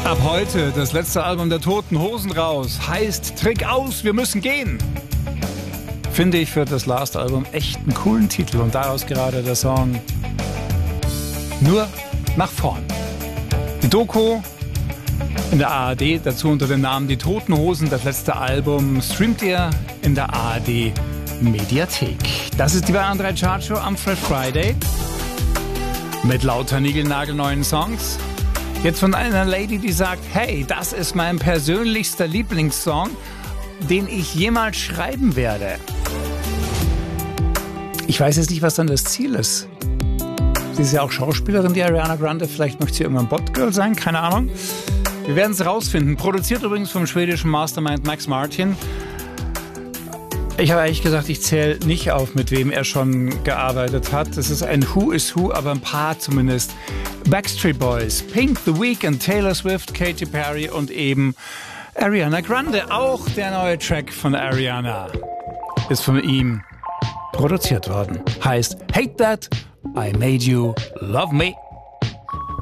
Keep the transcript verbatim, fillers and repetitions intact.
Ab heute das letzte Album der Toten Hosen raus. Heißt Trick aus, wir müssen gehen. Finde ich für das Last Album echt einen coolen Titel und daraus gerade der Song Nur nach vorn. Die Doku in der A R D, dazu unter dem Namen Die Toten Hosen, das letzte Album, streamt ihr in der A R D Mediathek. Das ist die Bayern drei Chartshow am Fresh Friday mit lauter niegelnagelneuen Songs. Jetzt von einer Lady, die sagt, hey, das ist mein persönlichster Lieblingssong, den ich jemals schreiben werde. Ich weiß jetzt nicht, was dann das Ziel ist. Sie ist ja auch Schauspielerin, die Ariana Grande. Vielleicht möchte sie irgendwann Botgirl sein, keine Ahnung. Wir werden es rausfinden. Produziert übrigens vom schwedischen Mastermind Max Martin. Ich habe eigentlich gesagt, ich zähle nicht auf, mit wem er schon gearbeitet hat. Das ist ein Who is Who, aber ein paar zumindest. Backstreet Boys, Pink, The Weeknd, Taylor Swift, Katy Perry und eben Ariana Grande. Auch der neue Track von Ariana ist von ihm produziert worden. Heißt Hate That, I Made You Love Me.